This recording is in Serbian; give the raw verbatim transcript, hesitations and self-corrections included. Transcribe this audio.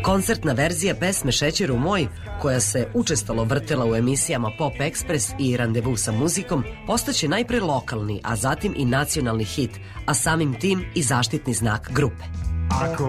Koncertna verzija pesme Šećeru moj, koja se učestalo vrtela u emisijama Pop Express i Randevu sa muzikom, postaće najpre lokalni, a zatim i nacionalni hit, a samim tim i zaštitni znak grupe. Ako